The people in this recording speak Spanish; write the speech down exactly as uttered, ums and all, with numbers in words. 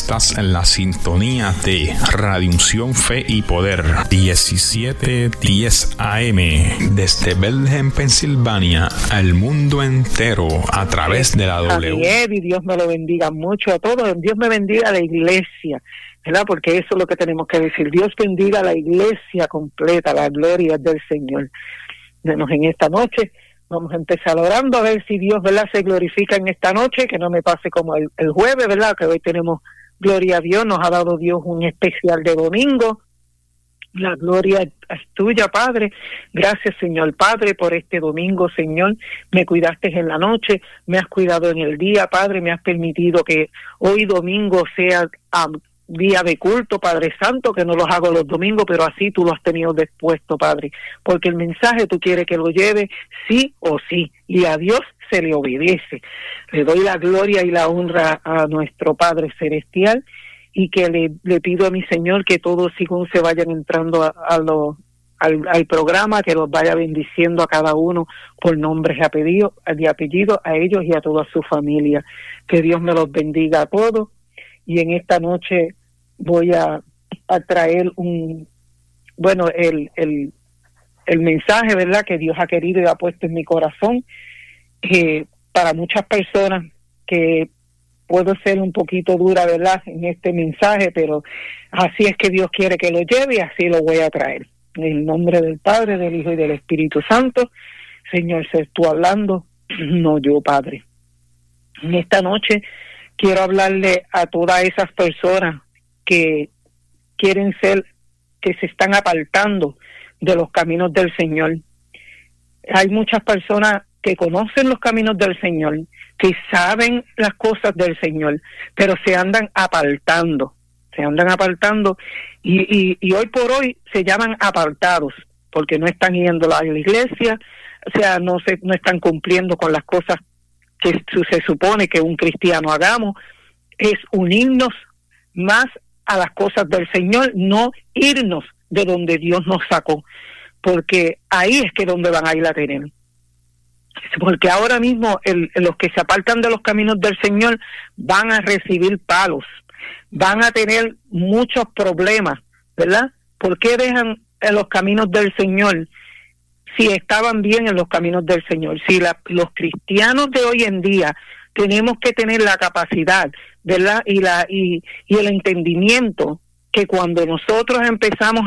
Estás en la sintonía de Radio Unción, Fe y Poder, diecisiete diez A M, desde Bethlehem, Pensilvania, al mundo entero, a través de la W. Javier, y Dios me lo bendiga mucho a todos. Dios me bendiga a la iglesia, ¿verdad? Porque eso es lo que tenemos que decir. Dios bendiga a la iglesia completa, la gloria del Señor. Bueno, en esta noche vamos a empezar orando a ver si Dios, ¿verdad?, se glorifica en esta noche, que no me pase como el, el jueves, ¿verdad?, que hoy tenemos gloria a Dios, nos ha dado Dios un especial de domingo. La gloria es tuya, Padre. Gracias, Señor Padre, por este domingo, Señor. Me cuidaste en la noche, me has cuidado en el día, Padre, me has permitido que hoy domingo sea um, día de culto, Padre Santo, que no los hago los domingos, pero así tú lo has tenido dispuesto, Padre, porque el mensaje tú quieres que lo lleve sí o sí, y a Dios se le obedece. Le doy la gloria y la honra a nuestro Padre Celestial, y que le, le pido a mi Señor que todos según se vayan entrando a, a lo, al, al programa, que los vaya bendiciendo a cada uno por nombres y apellidos, de apellido, a ellos y a toda su familia. Que Dios me los bendiga a todos. Y en esta noche voy a, a traer un, bueno, el, el, el mensaje, ¿verdad?, que Dios ha querido y ha puesto en mi corazón, que para muchas personas que puedo ser un poquito dura, ¿verdad?, en este mensaje, pero así es que Dios quiere que lo lleve y así lo voy a traer. En el nombre del Padre, del Hijo y del Espíritu Santo. Señor, sé tú hablando, no yo, Padre. En esta noche quiero hablarle a todas esas personas que quieren ser, que se están apartando de los caminos del Señor. Hay muchas personas que conocen los caminos del Señor, que saben las cosas del Señor, pero se andan apartando, se andan apartando, y, y, y hoy por hoy se llaman apartados, porque no están yendo a la iglesia, o sea, no se, no están cumpliendo con las cosas que se supone que un cristiano hagamos, es unirnos más a las cosas del Señor, no irnos de donde Dios nos sacó, porque ahí es que donde van a ir a tener. Porque ahora mismo el, los que se apartan de los caminos del Señor van a recibir palos, van a tener muchos problemas, ¿verdad? ¿Por qué dejan en los caminos del Señor si estaban bien en los caminos del Señor? Si la, los cristianos de hoy en día tenemos que tener la capacidad, ¿verdad?, y la y, y el entendimiento que cuando nosotros empezamos